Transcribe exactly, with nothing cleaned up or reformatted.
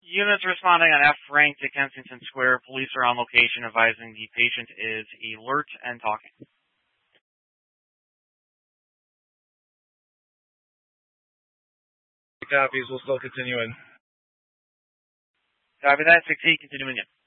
Units responding on F ranked to Kensington Square. Police are on location advising the patient is alert and talking. Copies, we'll still continue in. Copy that, six eight, continuing in.